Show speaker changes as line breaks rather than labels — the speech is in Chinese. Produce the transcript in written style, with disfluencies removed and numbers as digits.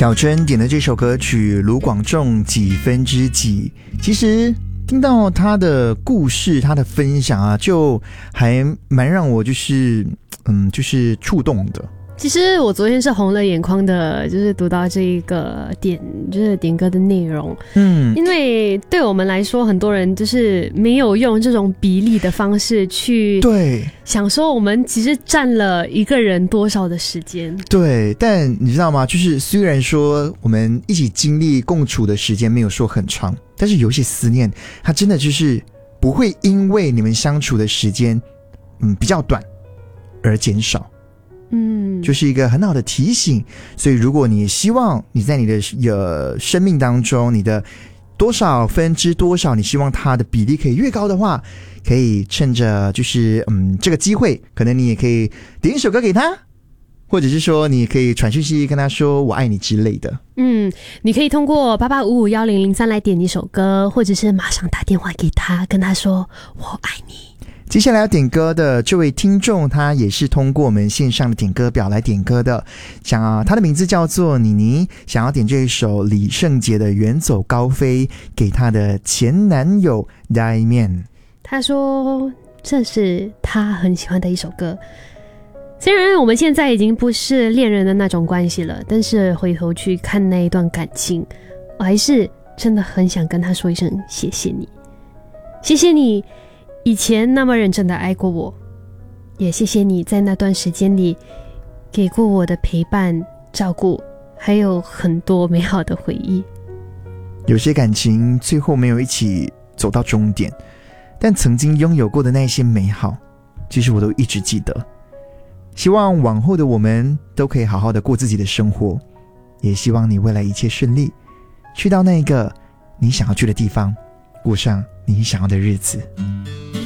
小珍点的这首歌曲卢广仲几分之几，其实听到他的故事他的分享啊，就还蛮让我就是触动的。
其实我昨天是红了眼眶的，就是读到这一个点歌的内容。因为对我们来说，很多人就是没有用这种比例的方式去想说我们其实占了一个人多少的时间。对，
但你知道吗？就是虽然说我们一起经历共处的时间没有说很长，但是有些思念，它真的就是不会因为你们相处的时间比较短而减少。就是一个很好的提醒。所以如果你希望你在你的生命当中，你的多少分之多少，你希望它的比例可以越高的话，可以趁着就是这个机会，可能你也可以点一首歌给他，或者是说你可以传讯息跟他说我爱你之类的。
你可以通过88551003来点一首歌，或者是马上打电话给他，跟他说我爱你。
接下来要点歌的这位听众，他也是通过我们线上的点歌表来点歌的，他的名字叫做妮妮，想要点这一首李圣杰的《远走高飞》给他的前男友 Damian。
他说这是他很喜欢的一首歌，虽然我们现在已经不是恋人的那种关系了，但是回头去看那一段感情，我还是真的很想跟他说一声谢谢你，谢谢你以前那么认真的爱过我，也谢谢你在那段时间里给过我的陪伴、照顾，还有很多美好的回忆。
有些感情最后没有一起走到终点，但曾经拥有过的那些美好，其实我都一直记得。希望往后的我们都可以好好的过自己的生活，也希望你未来一切顺利，去到那个你想要去的地方，过上你想要的日子。